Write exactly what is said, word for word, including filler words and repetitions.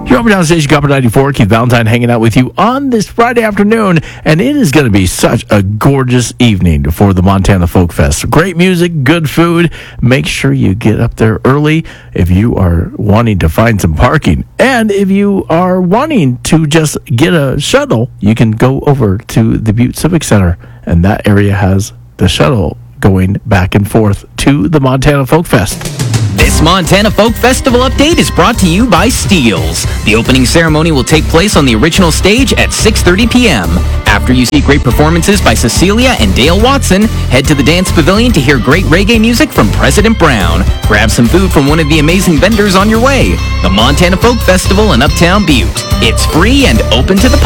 You're up and down station, Copper ninety-four. Keith Valentine hanging out with you on this Friday afternoon, and it is going to be such a gorgeous evening for the Montana Folk Fest. Great music, good food. Make sure you get up there early if you are wanting to find some parking. And if you are wanting to just get a shuttle, you can go over to the Butte Civic Center, and that area has the shuttle going back and forth to the Montana Folk Fest. This Montana Folk Festival update is brought to you by Steels. The opening ceremony will take place on the original stage at six thirty p.m. After you see great performances by Cecilia and Dale Watson, head to the Dance Pavilion to hear great reggae music from President Brown. Grab some food from one of the amazing vendors on your way. The Montana Folk Festival in Uptown Butte. It's free and open to the public.